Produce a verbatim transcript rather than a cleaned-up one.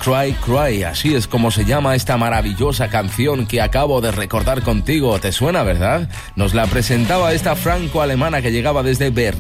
Cry Cry, así es como se llama esta maravillosa canción que acabo de recordar contigo. ¿Te suena, verdad? Nos la presentaba esta franco-alemana que llegaba desde Berlín.